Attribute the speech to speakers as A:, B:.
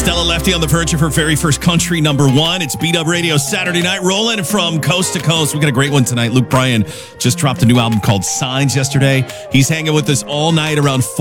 A: Stella Lefty on the verge of her very first country number one. It's Beat Up Radio Saturday night, rolling from coast to coast. We got a great one tonight. Luke Bryan just dropped a new album called Signs yesterday. He's hanging with us all night around 4.